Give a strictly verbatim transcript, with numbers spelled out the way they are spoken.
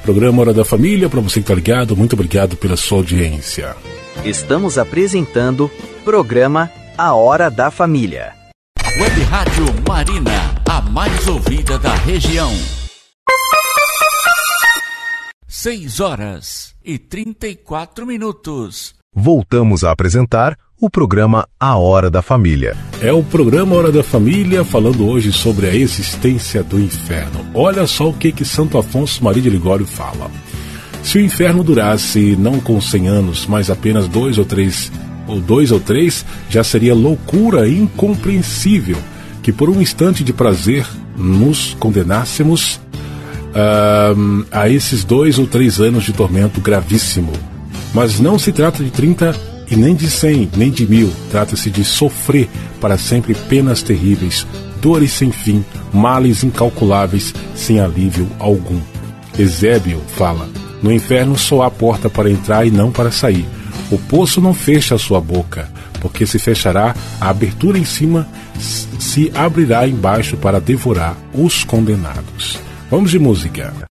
Programa Hora da Família, para você que está ligado, muito obrigado pela sua audiência. Estamos apresentando programa A Hora da Família. Web Rádio Marina, a mais ouvida da região. seis horas e trinta e quatro minutos. Voltamos a apresentar o programa A Hora da Família. É o programa Hora da Família, falando hoje sobre a existência do inferno. Olha só o que que Santo Afonso Maria de Ligório fala. Se o inferno durasse não com cem anos, mas apenas dois ou três, ou dois ou três, já seria loucura incompreensível que por um instante de prazer nos condenássemos uh, a esses dois ou três anos de tormento gravíssimo. Mas não se trata de trinta e nem de cem, nem de mil. Trata-se de sofrer para sempre penas terríveis, dores sem fim, males incalculáveis, sem alívio algum. Esébio fala: no inferno só há porta para entrar e não para sair. O poço não fecha a sua boca, porque se fechará, a abertura em cima se abrirá embaixo para devorar os condenados. Vamos de música.